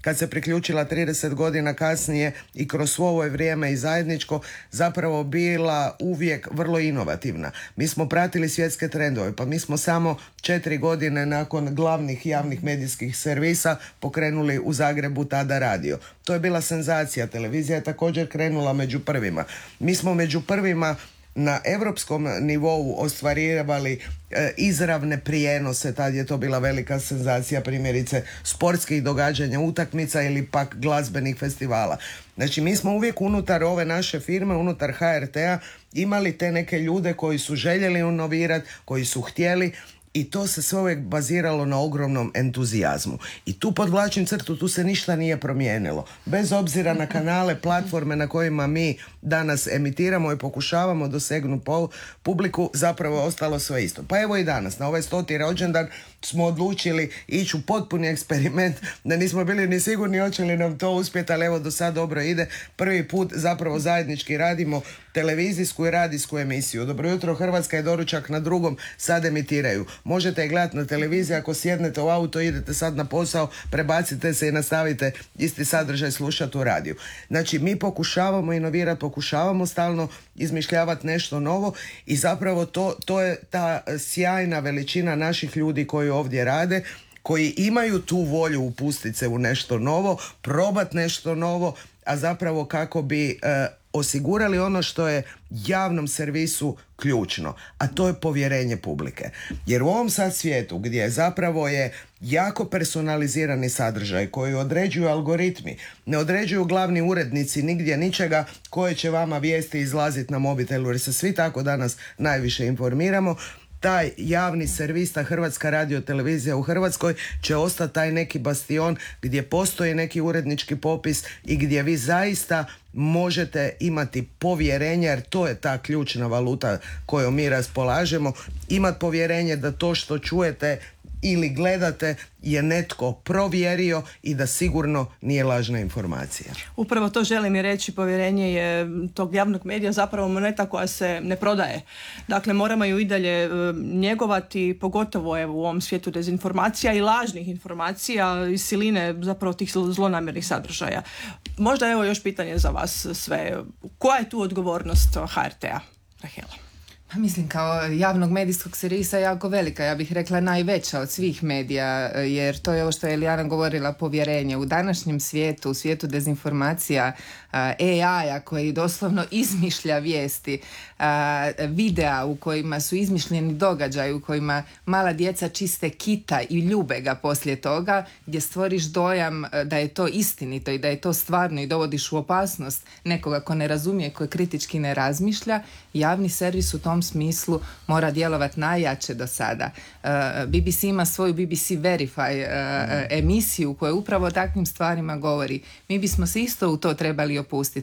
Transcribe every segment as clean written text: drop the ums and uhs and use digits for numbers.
kad se priključila 30 godina kasnije i kroz svo ovo vrijeme i zajedničko, zapravo bila uvijek vrlo inovativna. Mi smo pratili svjetske trendove, pa mi smo samo 4 godine nakon glavnih javnih medijskih servisa pokrenuli u Zagrebu tada radio. To je bila senzacija. Televizija je također krenula među prvima. Mi smo među prvima na europskom nivou ostvarivali izravne prijenose, tad je to bila velika senzacija, primjerice sportskih događanja, utakmica ili pak glazbenih festivala. Znači mi smo uvijek unutar ove naše firme, unutar HRT-a imali te neke ljude koji su željeli inovirati, koji su htjeli, i to se sve uvijek baziralo na ogromnom entuzijazmu. I tu podvlačim crtu, tu se ništa nije promijenilo. Bez obzira na kanale, platforme na kojima mi danas emitiramo i pokušavamo dosegnuti publiku, zapravo je ostalo sve isto. Pa evo i danas, na ovaj 100. rođendan smo odlučili ići u potpuni eksperiment, da nismo bili ni sigurni hoće li nam to uspjeti, ali evo do sad dobro ide. Prvi put zapravo zajednički radimo televizijsku i radijsku emisiju. Dobro jutro Hrvatska je doručak na drugom, sad emitiraju. Možete je gledati na televiziji, ako sjednete u auto, idete sad na posao, prebacite se i nastavite isti sadržaj slušati u radiju. Znači mi pokušavamo inovirati, pokušavamo stalno izmišljavati nešto novo i zapravo to je ta sjajna veličina naših ljudi koji ovdje rade, koji imaju tu volju upustiti se u nešto novo, probati nešto novo, a zapravo kako bi osigurali ono što je javnom servisu ključno, a to je povjerenje publike. Jer u ovom sad svijetu gdje zapravo je jako personalizirani sadržaj koji određuju algoritmi, ne određuju glavni urednici nigdje ničega koje će vama vijesti izlaziti na mobitelu, jer se svi tako danas najviše informiramo, taj javni servis, ta Hrvatska radiotelevizija u Hrvatskoj će ostati taj neki bastion gdje postoji neki urednički popis i gdje vi zaista možete imati povjerenje, jer to je ta ključna valuta kojom mi raspolažemo, imati povjerenje da to što čujete ili gledate je netko provjerio i da sigurno nije lažna informacija. Upravo to želim i reći, povjerenje je tog javnog medija zapravo moneta koja se ne prodaje. Dakle, moramo ju i dalje njegovati, pogotovo evo, u ovom svijetu dezinformacija i lažnih informacija i siline zapravo tih zlonamjernih sadržaja. Možda evo još pitanje za vas sve. Koja je tu odgovornost HRT-a, Rahela? Pa mislim, kao javnog medijskog servisa jako velika, ja bih rekla najveća od svih medija, jer to je ovo što je Elijana govorila, povjerenje. U današnjem svijetu, u svijetu dezinformacija, AI-a koji doslovno izmišlja vijesti, videa u kojima su izmišljeni događaji, u kojima mala djeca čiste kita i ljube ga poslije toga, gdje stvoriš dojam da je to istinito i da je to stvarno i dovodiš u opasnost nekoga ko ne razumije, ko kritički ne razmišlja, javni servis u tom smislu mora djelovati najjače do sada. BBC ima svoju BBC Verify emisiju koja upravo o takvim stvarima govori. Mi bismo se isto u to trebali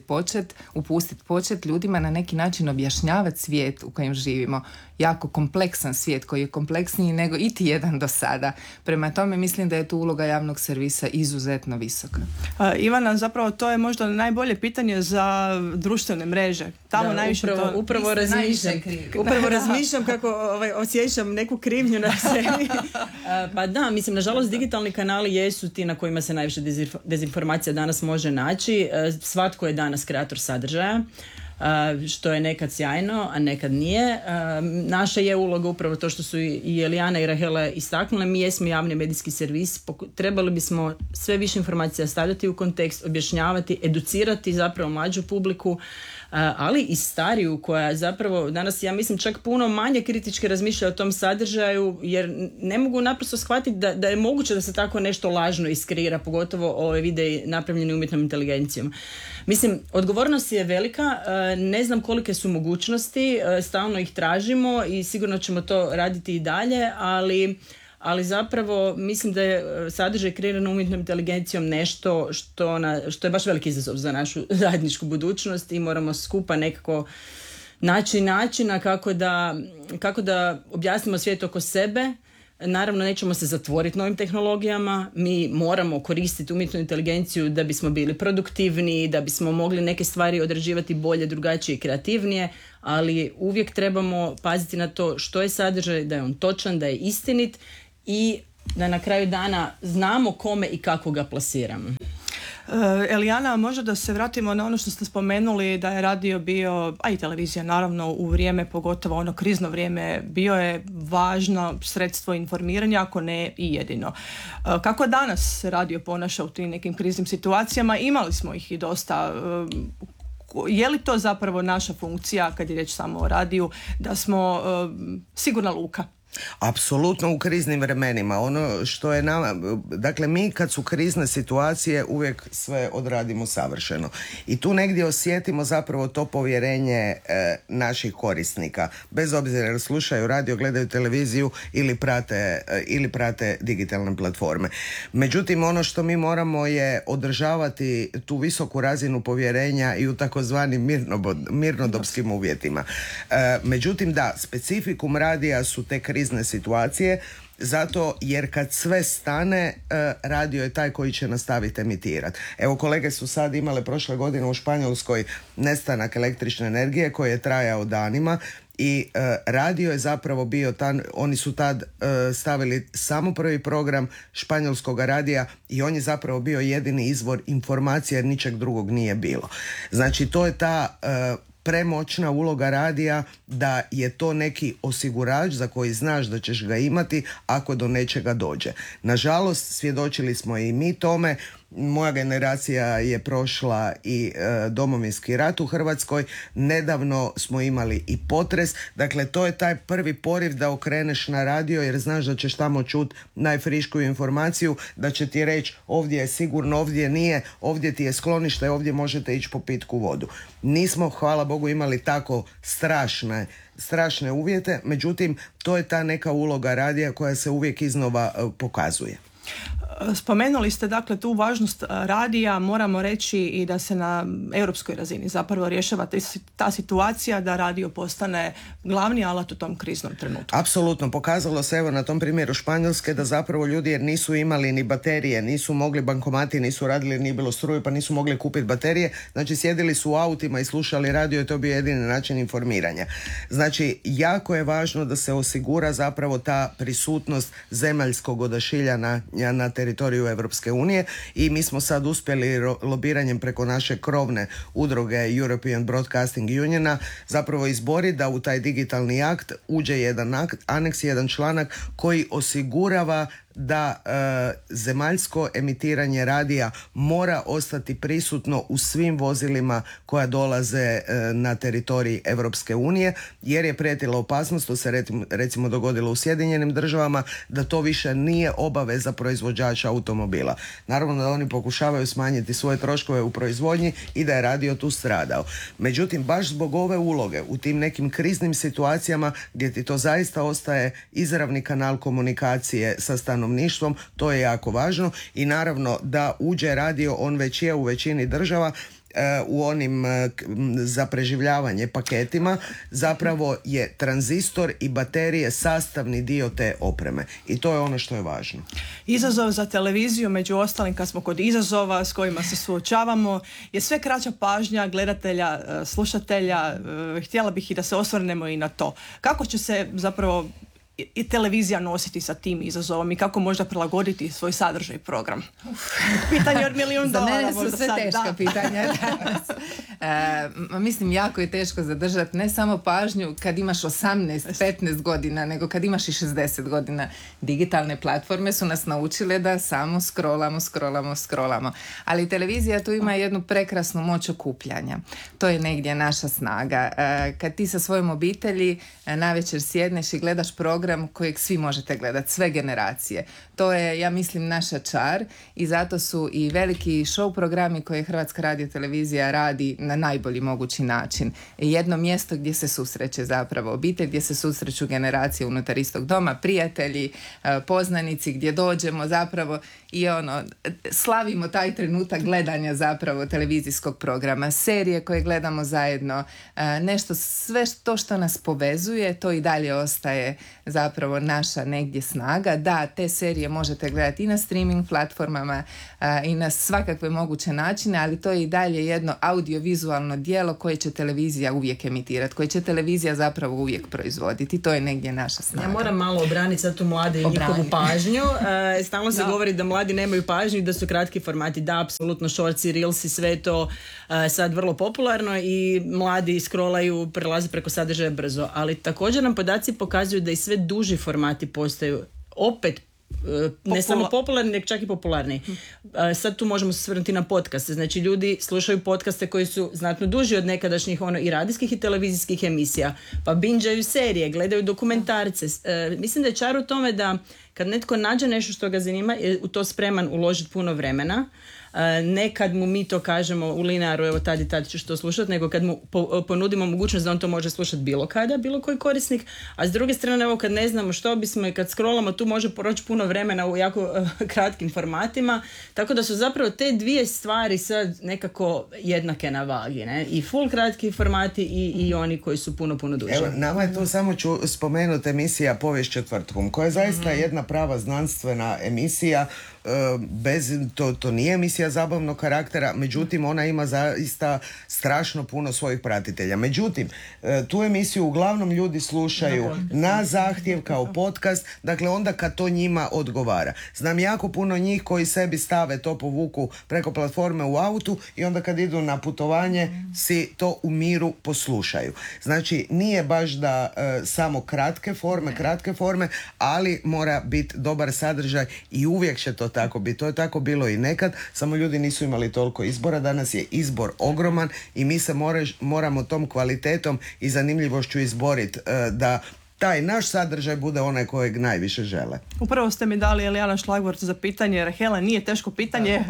upustiti počet ljudima na neki način objašnjavati svijet u kojem živimo. Jako kompleksan svijet koji je kompleksniji nego iti jedan do sada. Prema tome mislim da je tu uloga javnog servisa izuzetno visoka. Ivana, zapravo to je možda najbolje pitanje za društvene mreže. Tamo najviše upravo razmišljam kako osjećam neku krivnju na sebi. Pa da, mislim, nažalost digitalni kanali jesu ti na kojima se najviše dezinformacija danas može naći. Svatko je danas kreator sadržaja, što je nekad sjajno, a nekad nije. Naša je uloga upravo to što su i Elijana i Rahela istaknule. Mi jesmo javni medijski servis. Trebali bismo sve više informacija stavljati u kontekst, objašnjavati, educirati zapravo mlađu publiku, ali i stariju koja zapravo danas, ja mislim, čak puno manje kritički razmišlja o tom sadržaju, jer ne mogu naprosto shvatiti da je moguće da se tako nešto lažno iskreira, pogotovo ove videi napravljeni umjetnom inteligencijom. Mislim, odgovornost je velika, ne znam kolike su mogućnosti, stalno ih tražimo i sigurno ćemo to raditi i dalje, ali zapravo mislim da je sadržaj kreiran umjetnom inteligencijom nešto što je baš veliki izazov za našu zajedničku budućnost i moramo skupa nekako naći načina kako da objasnimo svijet oko sebe. Naravno, nećemo se zatvoriti novim tehnologijama, mi moramo koristiti umjetnu inteligenciju da bismo bili produktivniji, da bismo mogli neke stvari odrađivati bolje, drugačije i kreativnije, ali uvijek trebamo paziti na to što je sadržaj, da je on točan, da je istinit i da na kraju dana znamo kome i kako ga plasiramo. Elijana, možda da se vratimo na ono što ste spomenuli, da je radio bio, a i televizija naravno, u vrijeme, pogotovo ono krizno vrijeme, bio je važno sredstvo informiranja, ako ne i jedino. Kako danas se radio ponaša u tim nekim kriznim situacijama? Imali smo ih i dosta. Je li to zapravo naša funkcija, kad je riječ samo o radiju, da smo sigurna luka? Apsolutno u kriznim vremenima. Ono što je nama, dakle mi kad su krizne situacije uvijek sve odradimo savršeno. I tu negdje osjetimo zapravo to povjerenje naših korisnika. Bez obzira jer slušaju radio, gledaju televiziju ili prate digitalne platforme. Međutim, ono što mi moramo je održavati tu visoku razinu povjerenja i u takozvanim mirnodopskim uvjetima. Međutim, da, specifikum radija su te krizne situacije, zato jer kad sve stane, radio je taj koji će nastaviti emitirati. Evo, kolege su sad imale prošle godine u Španjolskoj nestanak električne energije koji je trajao danima i radio je zapravo bio oni su tad stavili samo prvi program španjolskog radija i on je zapravo bio jedini izvor informacije jer ničeg drugog nije bilo. Znači, to je ta premoćna uloga radija, da je to neki osigurač za koji znaš da ćeš ga imati ako do nečega dođe. Nažalost, svjedočili smo i mi tome. Moja generacija je prošla i Domovinski rat u Hrvatskoj. Nedavno smo imali i potres. Dakle, to je taj prvi poriv da okreneš na radio jer znaš da ćeš tamo čuti najfriškiju informaciju, da će ti reći ovdje je sigurno, ovdje nije, ovdje ti je sklonište, ovdje možete ići po pitku vodu. Nismo, hvala Bogu, imali tako strašne uvjete, međutim, to je ta neka uloga radija koja se uvijek iznova pokazuje. Spomenuli ste dakle tu važnost radija, moramo reći i da se na europskoj razini zapravo rješava ta situacija da radio postane glavni alat u tom kriznom trenutku. Apsolutno, pokazalo se evo na tom primjeru Španjolske da zapravo ljudi jer nisu imali ni baterije, nisu mogli, bankomati nisu radili, nije bilo struje pa nisu mogli kupiti baterije, znači sjedili su u autima i slušali radio i to bi jedini način informiranja. Znači, jako je važno da se osigura zapravo ta prisutnost zemaljskog odašilja na teritoriju Europske unije i mi smo sad uspjeli lobiranjem preko naše krovne udruge European Broadcasting Uniona zapravo izboriti da u taj digitalni akt uđe jedan aneks, jedan članak koji osigurava da zemaljsko emitiranje radija mora ostati prisutno u svim vozilima koja dolaze na teritorij Europske unije, jer je prijetila opasnost, to se recimo dogodilo u Sjedinjenim Državama, da to više nije obaveza proizvođača automobila. Naravno da oni pokušavaju smanjiti svoje troškove u proizvodnji i da je radio tu stradao. Međutim, baš zbog ove uloge u tim nekim kriznim situacijama gdje ti to zaista ostaje izravni kanal komunikacije sa stanovništvom, to je jako važno i naravno da uđe radio, on već je u većini država u onim za preživljavanje paketima, zapravo je tranzistor i baterije sastavni dio te opreme i to je ono što je važno. Izazov za televiziju, među ostalim kad smo kod izazova s kojima se suočavamo, je sve kraća pažnja gledatelja, slušatelja. Htjela bih i da se osvrnemo i na to. Kako će se zapravo i televizija nositi sa tim izazovom i kako možda prilagoditi svoj sadržaj i program? Pitanje od $1.000.000. Za mene su sve teška pitanja danas. Mislim, jako je teško zadržati ne samo pažnju kad imaš 18-15 godina, nego kad imaš i 60 godina. Digitalne platforme su nas naučile da samo scrollamo. Ali televizija tu ima jednu prekrasnu moć okupljanja. To je negdje naša snaga. Kad ti sa svojom obitelji navečer sjedneš i gledaš program kojeg svi možete gledati, sve generacije. To je, ja mislim, naša čar i zato su i veliki show programi koje Hrvatska radiotelevizija radi na najbolji mogući način. Jedno mjesto gdje se susreće zapravo obitelj, gdje se susreću generacije unutar istog doma, prijatelji, poznanici, gdje dođemo zapravo i slavimo taj trenutak gledanja zapravo televizijskog programa, serije koje gledamo zajedno, nešto, sve to što nas povezuje, to i dalje ostaje zapravo naša negdje snaga. Da, te serije možete gledati i na streaming platformama i na svakakve moguće načine, ali to je i dalje jedno audiovizualno djelo koje će televizija uvijek emitirati, koje će televizija zapravo uvijek proizvoditi. To je negdje naša snaga. Ja moram malo obraniti sad tu mlade i njihovu pažnju. Stalno se govori da mladi nemaju pažnju i da su kratki formati. Da, apsolutno, shortsi, reelsi, sve to sad vrlo popularno i mladi scrollaju, prelaze preko sadržaja brzo. Ali također nam podaci pokazuju da i sve duži formati postaju opet ne samo popularni, nego čak i popularni. Sad tu možemo se svrnuti na podcaste. Znači ljudi slušaju podcaste koji su znatno duži od nekadašnjih i radijskih i televizijskih emisija. Pa bingeaju serije, gledaju dokumentarce. Mislim da je čar u tome da kad netko nađe nešto što ga zanima, je u to spreman uložiti puno vremena. Ne kad mu mi to kažemo u linearu, evo tad i tad ćeš to slušati, nego kad mu ponudimo mogućnost da on to može slušati bilo kada, bilo koji korisnik, a s druge strane, evo kad ne znamo što bismo i kad scrollamo, tu može proći puno vremena u jako kratkim formatima, tako da su zapravo te dvije stvari sad nekako jednake na vagi, ne? I full kratki formati i oni koji su puno duže. Evo, nama je tu samo ću spomenuti emisija Povijest četvrtkom, koja je zaista jedna prava znanstvena emisija. To nije emisija zabavnog karaktera, međutim ona ima zaista strašno puno svojih pratitelja. Međutim, tu emisiju uglavnom ljudi slušaju na zahtjev kao podcast, dakle onda kad to njima odgovara. Znam jako puno njih koji sebi stave to, povuku preko platforme u autu i onda kad idu na putovanje si to u miru poslušaju. Znači nije baš da samo kratke forme, ali mora biti dobar sadržaj i uvijek će to tako biti. To je tako bilo i nekad, samo ljudi nisu imali toliko izbora. Danas je izbor ogroman i mi se moramo tom kvalitetom i zanimljivošću izboriti da taj naš sadržaj bude onaj kojeg najviše žele. Upravo ste mi dali Elijana šlagvort za pitanje. Rahela, nije teško pitanje.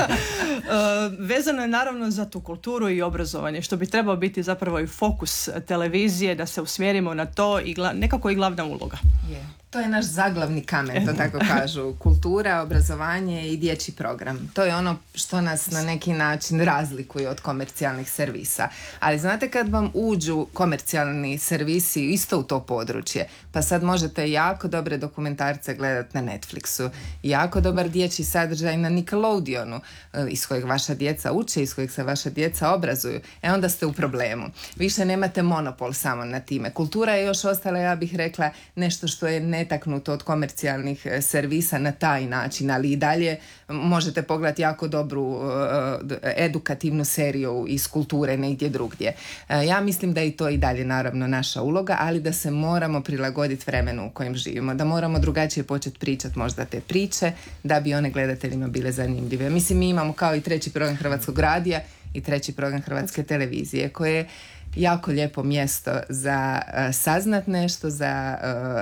Vezano je naravno za tu kulturu i obrazovanje, što bi trebao biti zapravo i fokus televizije, da se usmjerimo na to i nekako i glavna uloga. To je naš zaglavni kamen, to tako kažu. Kultura, obrazovanje i dječji program. To je ono što nas na neki način razlikuje od komercijalnih servisa. Ali znate kad vam uđu komercijalni servisi isto u to područje, pa sad možete jako dobre dokumentarce gledati na Netflixu, jako dobar dječji sadržaj na Nickelodeonu, iz kojeg vaša djeca uče, iz kojeg se vaša djeca obrazuju. Onda ste u problemu. Više nemate monopol samo na time. Kultura je još ostala, ja bih rekla, nešto što je netaknuto od komercijalnih servisa na taj način, ali i dalje možete pogledati jako dobru edukativnu seriju iz kulture negdje drugdje. Ja mislim da je to i dalje naravno naša uloga, ali da se moramo prilagoditi vremenu u kojem živimo, da moramo drugačije početi pričati možda te priče, da bi one gledateljima bile zanimljive. Mislim, mi imamo kao i 3. program Hrvatskog radija i 3. program Hrvatske televizije, koje je jako lijepo mjesto za saznat nešto, za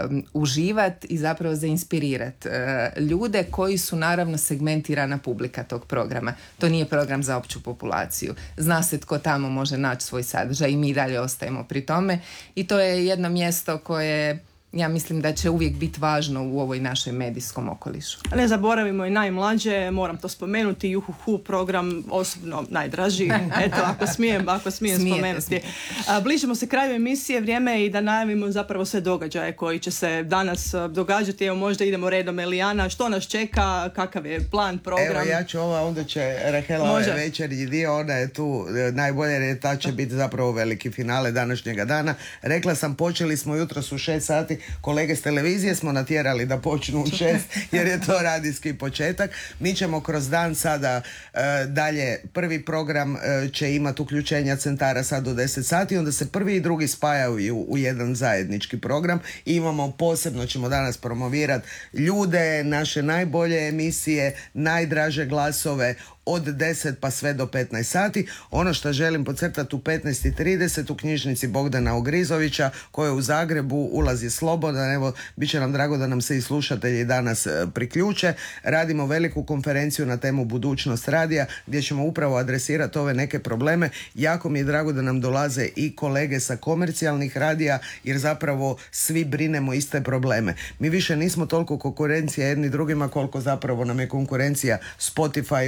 uživat i zapravo za inspirirat ljude koji su naravno segmentirana publika tog programa. To nije program za opću populaciju. Zna se tko tamo može naći svoj sadržaj i mi dalje ostajemo pri tome i to je jedno mjesto koje ja mislim da će uvijek biti važno u ovoj našoj medijskom okolišu. Ne zaboravimo i najmlađe, moram to spomenuti, Juhuhu program osobno najdraži, eto ako smijem spomenuti. Bližimo se kraju emisije, vrijeme je i da najavimo zapravo sve događaje koji će se danas događati. Evo možda idemo redom, Elijana, što nas čeka, kakav je plan, program? Evo ja ću onda će Rahela večernji dio, ona je tu najbolje, jer ta će biti zapravo veliki finale današnjega dana. Rekla sam, počeli smo jutros u 6 sati, kolege s televizije smo natjerali da počnu u 6 jer je to radijski početak. Mi ćemo kroz dan sada dalje, prvi program će imati uključenja centara sad do 10 sati, onda se prvi i drugi spajaju u jedan zajednički program i imamo posebno, ćemo danas promovirati ljude, naše najbolje emisije, najdraže glasove od 10 pa sve do 15 sati. Ono što želim podcrtati, u 15:30 u knjižnici Bogdana Ogrizovića koja u Zagrebu ulazi slobodan. Evo, bit će nam drago da nam se i slušatelji danas priključe. Radimo veliku konferenciju na temu budućnost radija gdje ćemo upravo adresirati ove neke probleme. Jako mi je drago da nam dolaze i kolege sa komercijalnih radija jer zapravo svi brinemo iste probleme. Mi više nismo toliko konkurencija jedni drugima koliko zapravo nam je konkurencija Spotify i ovakve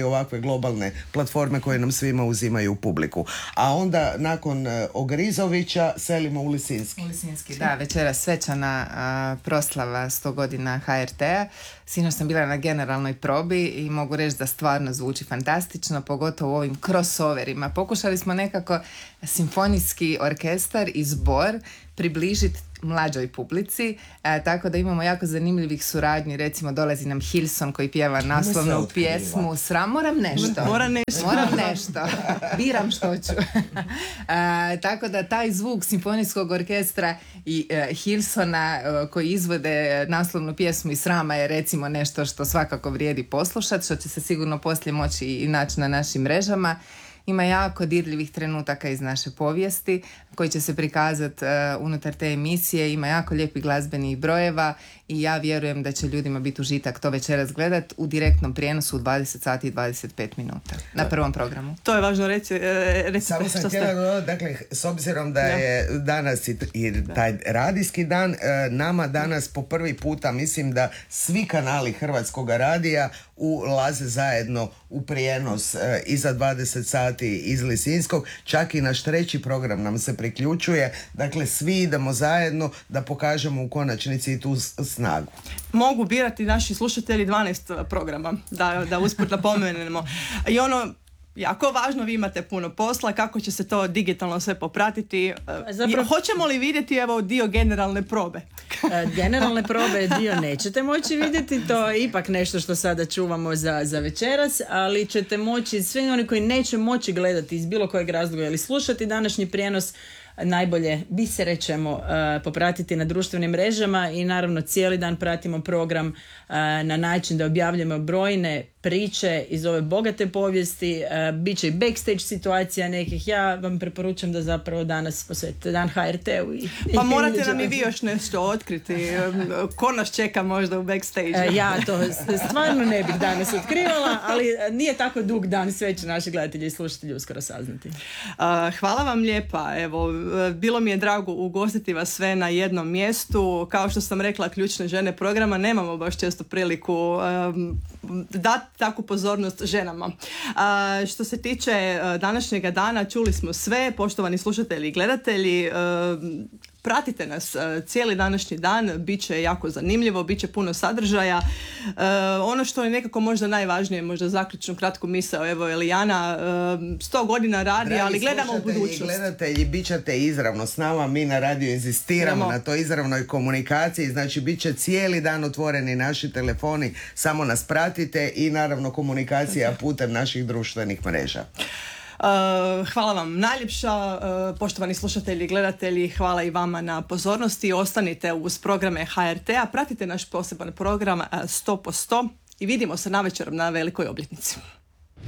globalne platforme koje nam svima uzimaju publiku. A onda nakon Ogrizovića selimo u Lisinski. U Lisinski, da, večera svečana proslava 100 godina HRT-a. Sinoć sam bila na generalnoj probi i mogu reći da stvarno zvuči fantastično, pogotovo u ovim crossoverima. Pokušali smo nekako simfonijski orkestar i zbor približiti mlađoj publici, tako da imamo jako zanimljivih suradnji. Recimo dolazi nam Hilson koji pjeva naslovnu pjesmu Moram nešto. Biram što ću. Tako da taj zvuk simfonijskog orkestra i Hilsona koji izvode naslovnu pjesmu i Srama je recimo nešto što svakako vrijedi poslušati, što će se sigurno poslije moći i naći na našim mrežama. Ima jako dirljivih trenutaka iz naše povijesti koji će se prikazati unutar te emisije. Ima jako lijepih glazbenih brojeva i ja vjerujem da će ljudima biti užitak to večeras gledat u direktnom prijenosu u 20 sati i 25 minuta na prvom programu. To je važno reći. Samo sam htjela, dakle, s obzirom da je danas i taj radijski dan, nama danas po prvi puta mislim da svi kanali Hrvatskog radija ulaze zajedno u prijenos iza 20 sati iz Lisinskog, čak i naš treći program nam se priključuje, dakle svi idemo zajedno da pokažemo u konačnici i tu snagu. Mogu birati naši slušatelji 12 programa, da usput napomenemo. I ono jako važno, vi imate puno posla, kako će se to digitalno sve popratiti. Hoćemo li vidjeti dio generalne probe? Generalne probe dio nećete moći vidjeti, to je ipak nešto što sada čuvamo za večeras, ali ćete moći, svi oni koji neće moći gledati iz bilo kojeg razloga ili slušati današnji prijenos, najbolje bi se rećemo popratiti na društvenim mrežama i naravno cijeli dan pratimo program na način da objavljamo brojne priče iz ove bogate povijesti, bit će i backstage situacija nekih. Ja vam preporučam da zapravo danas posvetite dan HRT-u. Pa morate nam i vi još nešto otkriti. Ko nas čeka možda u backstage? Ja to stvarno ne bih danas otkrivala, ali nije tako dug dan, sve će naši gledatelji i slušatelji uskoro saznati. Hvala vam lijepa. Evo, bilo mi je drago ugostiti vas sve na jednom mjestu. Kao što sam rekla, ključne žene programa nemamo baš često priliku dati takvu pozornost ženama. Što se tiče današnjega dana, čuli smo sve, poštovani slušatelji i gledatelji, pratite nas cijeli današnji dan, bit će jako zanimljivo, bit će puno sadržaja. Ono što je nekako možda najvažnije, možda zaključnu kratku misao, evo Elijana, 100 godina radi, ali gledamo u budućnost. Gledatelji, bit ćete izravno s nama, mi na radiju inzistiramo na toj izravnoj komunikaciji, znači bit će cijeli dan otvoreni naši telefoni, samo nas pratite i naravno komunikacija putem naših društvenih mreža. Hvala vam najljepša, poštovani slušatelji i gledatelji, hvala i vama na pozornosti. Ostanite uz programe HRT-a, pratite naš poseban program 100% i vidimo se navečer na velikoj obljetnici.